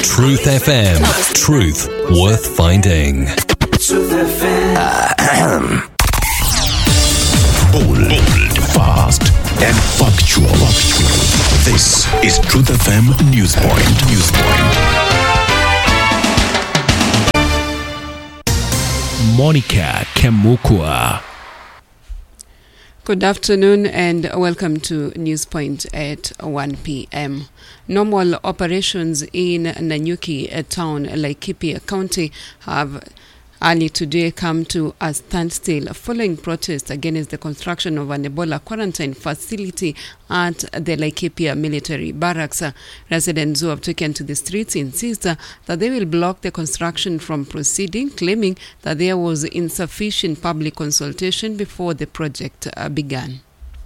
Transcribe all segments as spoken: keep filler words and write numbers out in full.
Truth F M. Truth worth finding. Truth F M. Bold, bold, fast, and factual. This is Truth F M Newspoint. Newspoint. Monica Kemukwa. Good afternoon and welcome to Newspoint at one p.m. Normal operations in Nanyuki, a town like Laikipia County, have early today come to a standstill following protests against the construction of an Ebola quarantine facility at the Laikipia military barracks. Residents who have taken to the streets insist that they will block the construction from proceeding, claiming that there was insufficient public consultation before the project began.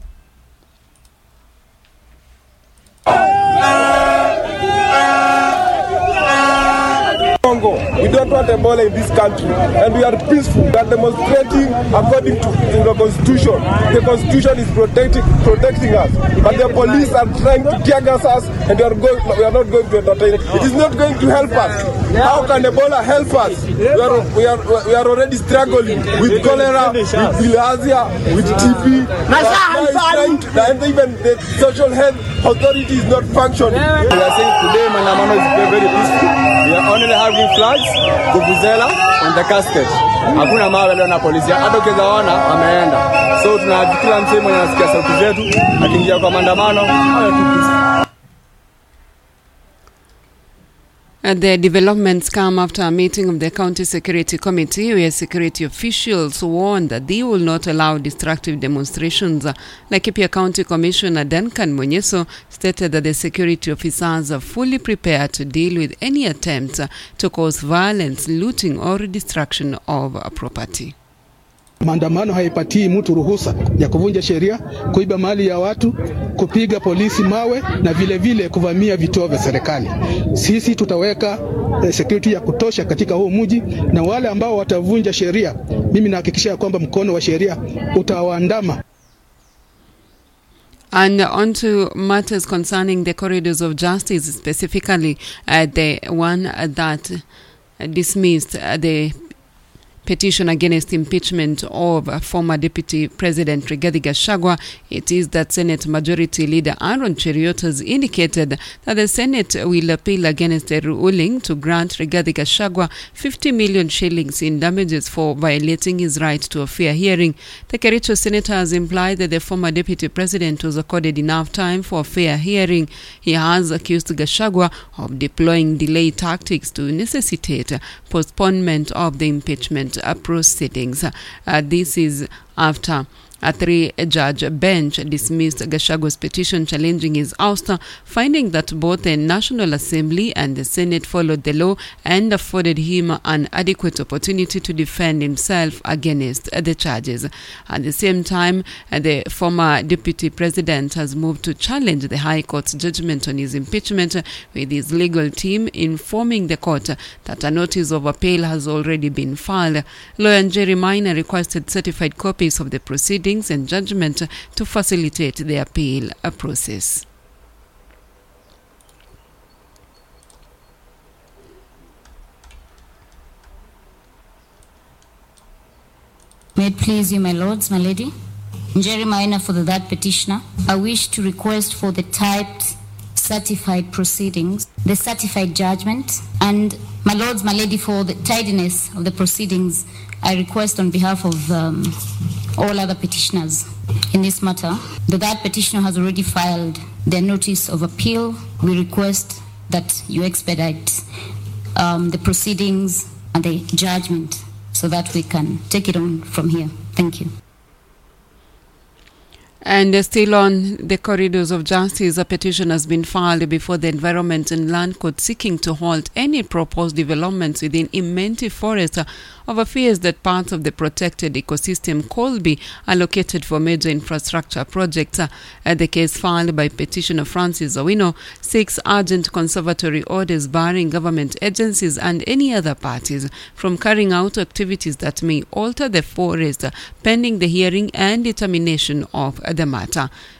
Congo. We don't want Ebola in this country, and we are peaceful. We are demonstrating according to, to the Constitution. The Constitution is protecting protecting us, but the police are trying to tear gas us, and we are going. We are not going to entertain it. It is not going to help us. How can Ebola help us? We are we are we are already struggling with cholera, with bilharzia, with T B. And even the social health authority is not functioning. We are saying today, Manamano is very peaceful. We are only having flags, vuvuzela, and the casket. Hakuna mawe leo na polisi. Hata ukizaona ameenda. So tuna kila msemo anasikia sauti zetu akiingia kwa maandamano. Hayo tu. Uh, the developments come after a meeting of the County Security Committee where security officials warned that they will not allow destructive demonstrations. Uh, Laikipia County Commissioner Duncan Monyeso stated that the security officers are fully prepared to deal with any attempts uh, to cause violence, looting or destruction of uh, property. Maandamano haipatii mtu ruhusa ya kuvunja sheria, kuiba mali ya watu, kupiga polisi mawe na vile vile kuvamia vituo vya serikali. Sisi tutaweka eh, security ya kutosha katika huu mji, na wale ambao watavunja sheria, mimi nahakikisha kwamba mkono wa sheria utawaandama. And on to matters concerning the corridors of justice, specifically uh, the one uh, that uh, dismissed uh, the petition against impeachment of uh, former Deputy President Rigathi Gachagua. It is that Senate Majority Leader Aaron Cheruiyot has indicated that the Senate will appeal against the ruling to grant Rigathi Gachagua fifty million shillings in damages for violating his right to a fair hearing. The Kericho senator has implied that the former Deputy President was accorded enough time for a fair hearing. He has accused Gachagua of deploying delay tactics to necessitate postponement of the impeachment Uh, proceedings. Uh, this is after a three-judge bench dismissed Gachagua's petition challenging his ouster, finding that both the National Assembly and the Senate followed the law and afforded him an adequate opportunity to defend himself against the charges. At the same time, the former Deputy President has moved to challenge the High Court's judgment on his impeachment, with his legal team informing the court that a notice of appeal has already been filed. Lawyer Jerry Minor requested certified copies of the proceedings and judgment to facilitate the appeal process. May it please you, my lords, my lady. Jerry Minor for the third petitioner. I wish to request for the typed certified proceedings, the certified judgment, and my lords, my lady, for the tidiness of the proceedings, I request on behalf of um, all other petitioners in this matter. The third petitioner has already filed their notice of appeal. We request that you expedite um, the proceedings and the judgment so that we can take it on from here. Thank you. And uh, still on the corridors of justice, a petition has been filed before the Environment and Land Court seeking to halt any proposed developments within Imenti Forest uh, over fears that parts of the protected ecosystem could be allocated for major infrastructure projects. Uh, the case filed by petitioner Francis Owino seeks urgent conservatory orders barring government agencies and any other parties from carrying out activities that may alter the forest uh, pending the hearing and determination of the matter.